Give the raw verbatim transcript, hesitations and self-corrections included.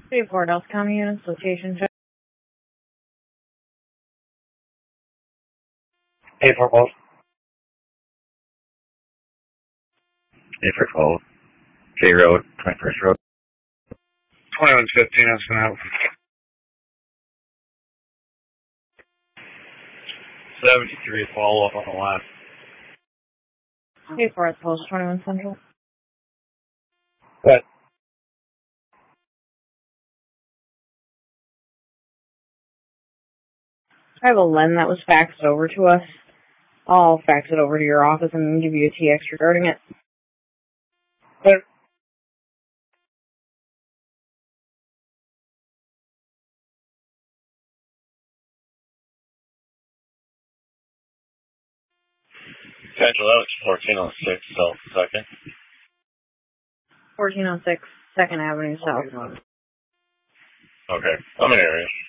City Port, Delta County units, location check. Hey, Port Post. Hey, for twelve. J Road, twenty-first Road. twenty-one fifteen, that's been out. seventy-three, follow up on the last. City Port, Post twenty-one Central. What? I have a L E N that was faxed over to us. I'll fax it over to your office and give you a T X regarding it. What? Central, that was fourteen oh six, South second. fourteen oh six second Avenue South. Okay, I'm in area.